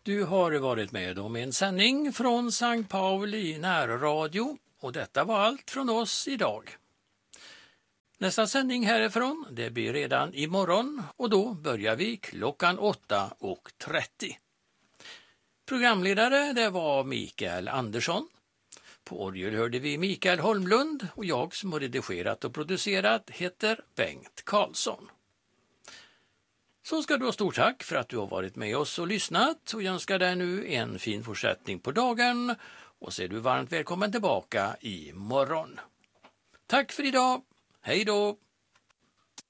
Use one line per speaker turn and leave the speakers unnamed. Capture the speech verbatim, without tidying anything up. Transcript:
Du har varit med om en sändning från Sankt Paul i närradio och detta var allt från oss idag. Nästa sändning härifrån det blir redan imorgon och då börjar vi klockan åtta och trettio. Programledare det var Mikael Andersson. På orgel hörde vi Mikael Holmlund och jag som har redigerat och producerat heter Bengt Karlsson. Så ska du ha stort tack för att du har varit med oss och lyssnat och jag önskar dig nu en fin fortsättning på dagen och så är du varmt välkommen tillbaka imorgon. Tack för idag, hej då!